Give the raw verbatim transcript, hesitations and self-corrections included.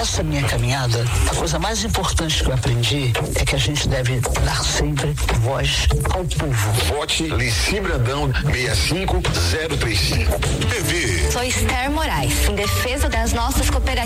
nessa minha caminhada, a coisa mais importante que eu aprendi é que a gente deve dar sempre voz ao povo. Vote Lici Brandão seis cinco zero três cinco. T V. Sou Esther Moraes, em defesa das nossas cooperativas.